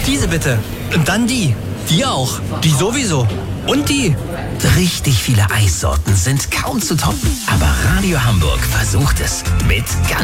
Diese bitte. Und dann die. Die auch. Die sowieso. Und die. Richtig viele Eissorten sind kaum zu toppen. Aber Radio Hamburg versucht es. Mit ganz